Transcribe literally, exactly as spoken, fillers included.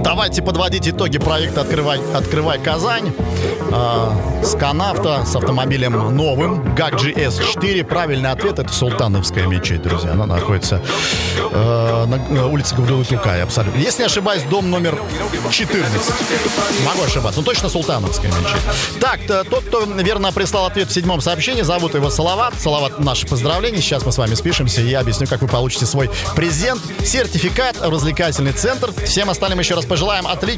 Давайте подводить итоги проекта «Открывай, Открывай Казань». Э, с Канавто, с автомобилем новым, гак джи эс четыре. Правильный ответ — это Султановская мечеть, друзья. Она находится э, на улице Гаврила Тукая, абсолютно. Если не ошибаюсь, дом номер четырнадцать. Могу ошибаться, но точно Султановская мечеть. Так, тот, кто верно прислал ответ в седьмом сообщении, зовут его Салават. Салават, наши поздравления. Сейчас мы с вами спишемся, и я объясню, как вы получите свой презент. Сертификат в развлекательный центр. Всем остальным еще раз пожелаем отличного